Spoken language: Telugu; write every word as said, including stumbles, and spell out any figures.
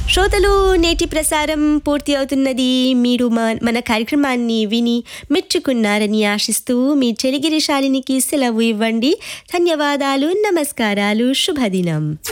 శ్రోతలు నేటి ప్రసారం పూర్తి అవుతున్నది. మీరు మన కార్యక్రమాన్ని విని మెచ్చుకున్నారని ఆశిస్తూ మీ చెలిగిరి శాలినికి సెలవు ఇవ్వండి. ధన్యవాదాలు, నమస్కారాలు, శుభదినం.